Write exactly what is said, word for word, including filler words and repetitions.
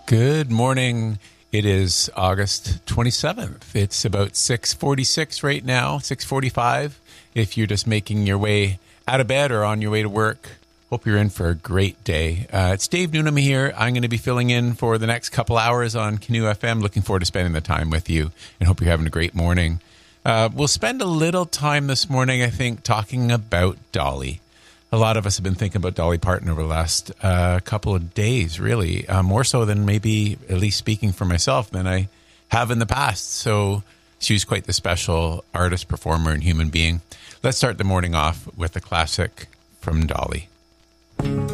Good morning. It is August twenty-seventh. It's about six forty-six right now, six forty-five. If you're just making your way out of bed or on your way to work, hope you're in for a great day. Uh, it's Dave Newnham here. I'm going to be filling in for the next couple hours on Canoe F M. Looking forward to spending the time with you and hope you're having a great morning. Uh, we'll spend a little time this morning, I think, talking about Dolly. A lot of us have been thinking about Dolly Parton over the last uh, couple of days, really, uh, more so than maybe, at least speaking for myself, than I have in the past. So she was quite the special artist, performer, and human being. Let's start the morning off with a classic from Dolly.